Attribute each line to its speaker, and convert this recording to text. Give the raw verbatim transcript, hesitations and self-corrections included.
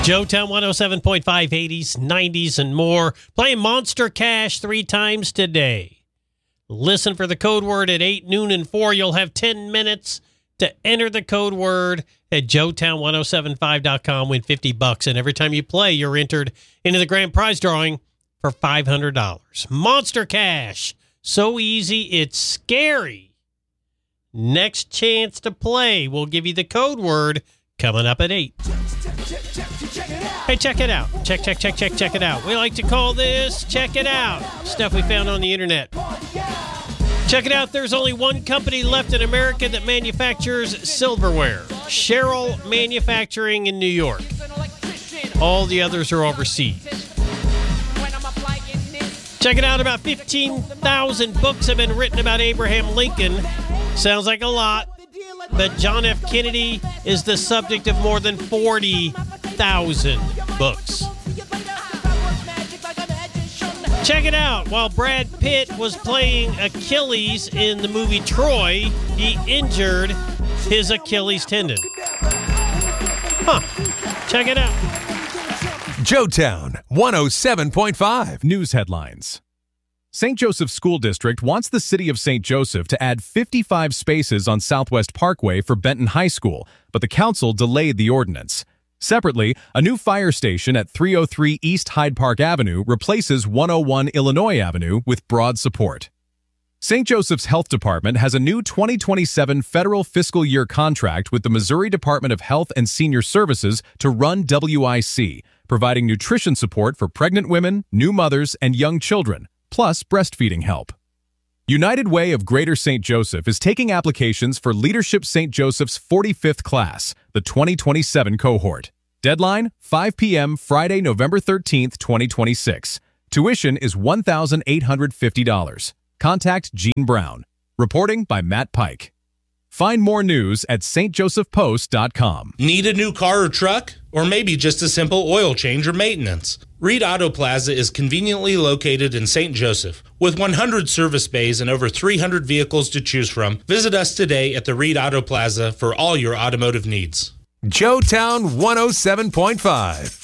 Speaker 1: Joetown one oh seven point five, eighties, nineties, and more. Playing Monster Cash three times today. Listen for the code word at eight, noon, and four. You'll have ten minutes to enter the code word at joetown ten seventy-five dot com. Win fifty bucks, and every time you play, you're entered into the grand prize drawing for five hundred dollars. Monster Cash. So easy, it's scary. Next chance to play. We'll give you the code word coming up at eight. Hey, check it out. Check, check, check, check, check it out. We like to call this Check It Out. Stuff we found on the internet. Check it out. There's only one company left in America that manufactures silverware. Sherrill Manufacturing in New York. All the others are overseas. Check it out. About fifteen thousand books have been written about Abraham Lincoln. Sounds like a lot, but John F. Kennedy is the subject of more than forty thousand books. Check it out. While Brad Pitt was playing Achilles in the movie Troy, he injured his Achilles tendon. Huh. Check it out.
Speaker 2: Joetown one oh seven point five.
Speaker 3: News headlines. Saint Joseph School District wants the city of Saint Joseph to add fifty-five spaces on Southwest Parkway for Benton High School, but the council delayed the ordinance. Separately, a new fire station at three oh three East Hyde Park Avenue replaces one oh one Illinois Avenue with broad support. Saint Joseph's Health Department has a new twenty twenty-seven federal fiscal year contract with the Missouri Department of Health and Senior Services to run W I C, providing nutrition support for pregnant women, new mothers, and young children, plus breastfeeding help. United Way of Greater Saint Joseph is taking applications for Leadership Saint Joseph's forty-fifth class, the twenty twenty-seven cohort. Deadline, five p.m. Friday, November thirteenth, twenty twenty-six. Tuition is one thousand eight hundred fifty dollars. Contact Gene Brown. Reporting by Matt Pike. Find more news at s t joseph post dot com.
Speaker 4: Need a new car or truck? Or maybe just a simple oil change or maintenance? Reed Auto Plaza is conveniently located in Saint Joseph. With one hundred service bays and over three hundred vehicles to choose from, visit us today at the Reed Auto Plaza for all your automotive needs.
Speaker 2: Joetown one oh seven point five.